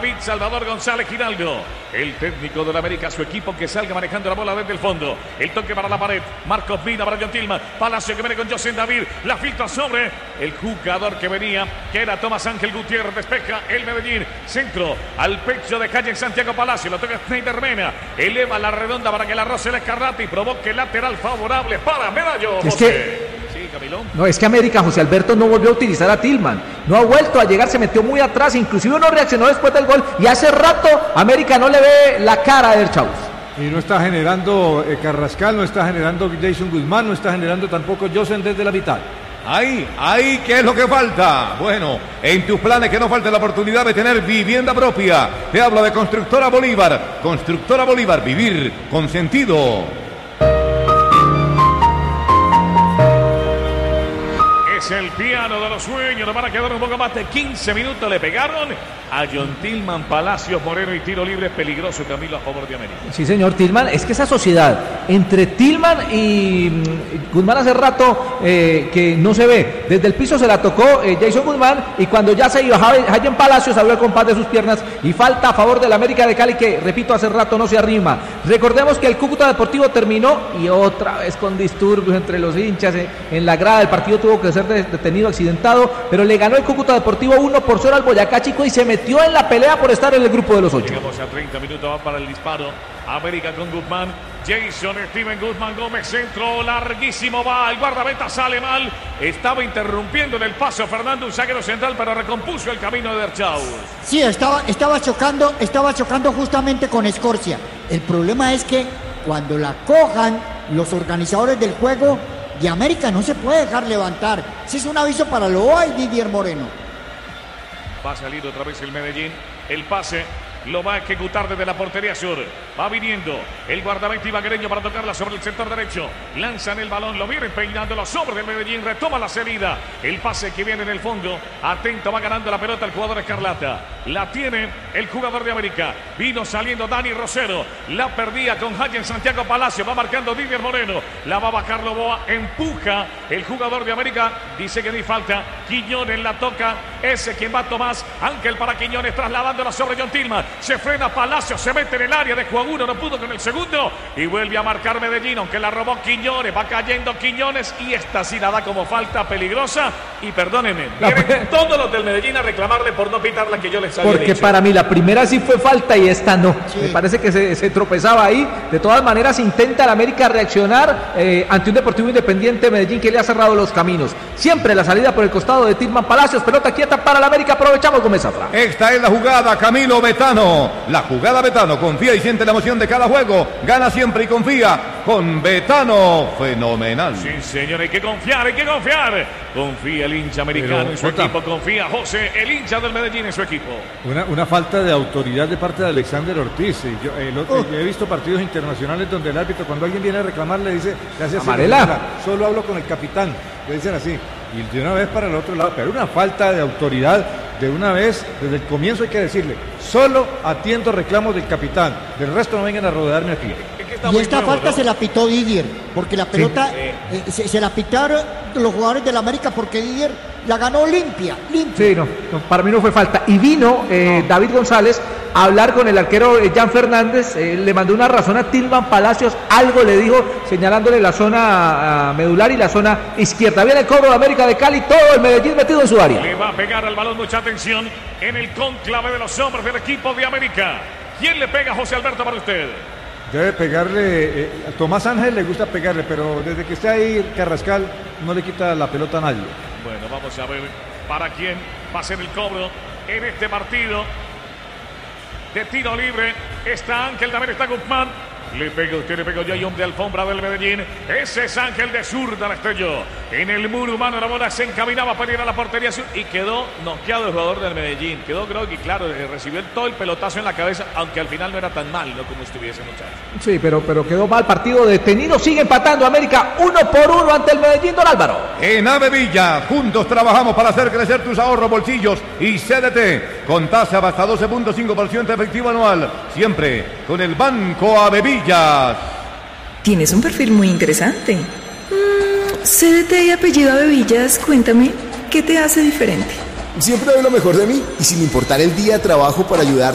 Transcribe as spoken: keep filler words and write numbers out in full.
David Salvador González Giraldo, el técnico del América, su equipo que salga manejando la bola desde el fondo. El toque para la pared, Marcos Mina para John Tillman, Palacio que viene con José David, la filtra sobre el jugador que venía, que era Tomás Ángel Gutiérrez, despeja el Medellín, centro al pecho de calle Santiago Palacio, lo toca Schneider Mena, eleva la redonda para que la roce el Escarlata y provoque lateral favorable para Medallo. Es que... No, es que América, José Alberto, no volvió a utilizar a Tillman, no ha vuelto a llegar, se metió muy atrás, inclusive no reaccionó después del gol y hace rato América no le ve la cara a Derchaus. Y no está generando eh, Carrascal, no está generando Jason Guzmán, no está generando tampoco Josen desde la mitad. Ahí, ahí, ¿qué es lo que falta? Bueno, en tus planes que no falte la oportunidad de tener vivienda propia. Te hablo de Constructora Bolívar. Constructora Bolívar, vivir con sentido. Es el piano de los sueños, nos van a quedar un poco más de quince minutos, le pegaron a John Tillman, Palacios, Moreno y tiro libre peligroso, Camilo, a favor de América. Sí, señor, Tillman, es que esa sociedad entre Tillman y Guzmán hace rato eh, que no se ve, desde el piso se la tocó eh, Jason Guzmán y cuando ya se iba Jayen Palacios abrió el compás de sus piernas y falta a favor del América de Cali que, repito, hace rato no se arrima. Recordemos que el Cúcuta Deportivo terminó y otra vez con disturbios entre los hinchas eh, en la grada, el partido tuvo que ser detenido, accidentado, pero le ganó el Cúcuta Deportivo uno por cero al Boyacá Chico y se metió en la pelea por estar en el grupo de los ocho. Llegamos a treinta minutos, va para el disparo. América con Guzmán, Jason Steven Guzmán Gómez, centro larguísimo, va, el guardameta sale mal, estaba interrumpiendo en el paso Fernando, un zaguero central, pero recompuso el camino de Derchaus. Sí, estaba, estaba chocando, estaba chocando justamente con Escorcia. El problema es que cuando la cojan los organizadores del juego, y América no se puede dejar levantar. Ese es un aviso para Loa y Didier Moreno. Va a salir otra vez el Medellín. El pase lo va a ejecutar desde la portería sur. Va viniendo el guardameta ibaguereño para tocarla sobre el sector derecho. Lanzan el balón, lo vienen peinándolo sobre el Medellín. Retoma la salida. El pase que viene en el fondo. Atento, va ganando la pelota el jugador Escarlata. La tiene el jugador de América. Vino saliendo Dani Rosero. La perdía con Jayen Santiago Palacio. Va marcando Didier Moreno. La va a bajar Loboa. Empuja el jugador de América. Dice que ni falta. Quiñones la toca. Ese quien va Tomás. Ángel para Quiñones trasladándola sobre John Tillman. Se frena Palacio, se mete en el área de juego uno, no pudo con el segundo y vuelve a marcar Medellín, aunque la robó Quiñones, va cayendo Quiñones y esta sí la da como falta peligrosa y perdónenme, vienen todos los del Medellín a reclamarle por no pitar la que yo les había Porque dicho. Para mí la primera sí fue falta y esta no, sí. Me parece que se, se tropezaba ahí, de todas maneras intenta el América reaccionar eh, ante un Deportivo Independiente Medellín que le ha cerrado los caminos, siempre la salida por el costado de Tillman Palacios, pelota quieta para el América, aprovechamos Gómez Zafra. Esta es la jugada, Camilo Betano. La jugada Betano, confía y siente la emoción de cada juego, gana siempre y confía con Betano, fenomenal. Sí, señor, hay que confiar, hay que confiar. Confía el hincha americano Pero, en su Jota. equipo, confía José, el hincha del Medellín en su equipo. Una, una falta de autoridad de parte de Alexander Ortiz. Yo, el otro, uh. yo he visto partidos internacionales donde el árbitro, cuando alguien viene a reclamar, le dice, gracias, amarela. Solo hablo con el capitán, le dicen así. Y de una vez para el otro lado, pero una falta de autoridad, de una vez, desde el comienzo hay que decirle, solo atiendo reclamos del capitán, del resto no vengan a rodearme aquí. Y esta nuevo, falta ¿no? se la pitó Didier, porque la pelota sí. eh, se, se la pitaron los jugadores del América porque Didier la ganó limpia, limpia. Sí, no, no para mí no fue falta. Y vino eh, no. David González a hablar con el arquero eh, Jan Fernández, eh, le mandó una razón a Tillman Palacios, algo le dijo señalándole la zona uh, medular y la zona izquierda. Viene el cobro de América de Cali, todo el Medellín metido en su área. Le va a pegar al balón, mucha atención en el cónclave de los hombres del equipo de América. ¿Quién le pega, José Alberto, para usted? Debe pegarle, eh, a Tomás Ángel le gusta pegarle, pero desde que está ahí Carrascal no le quita la pelota a nadie. Bueno, vamos a ver para quién va a ser el cobro en este partido de tiro libre. Está Ángel, también está Guzmán. Le pega usted, le pegó ya un de alfombra del Medellín. Ese es Ángel de zurda, la estrelló. En el muro humano la bola se encaminaba para ir a la portería sur y quedó noqueado el jugador del Medellín. Quedó groggy, claro, recibió todo el pelotazo en la cabeza, aunque al final no era tan mal, ¿no? Como estuviese, muchacho. Sí, pero, pero quedó mal, partido detenido. Sigue empatando América uno por uno ante el Medellín, don Álvaro. En Avevilla, juntos trabajamos para hacer crecer tus ahorros, bolsillos y C D T. Con tasa hasta doce punto cinco por ciento efectivo anual. Siempre con el Banco Avevilla. Tienes un perfil muy interesante. Mm, C D T y apellido Avevillas, cuéntame, ¿qué te hace diferente? Siempre doy lo mejor de mí y sin importar el día trabajo para ayudar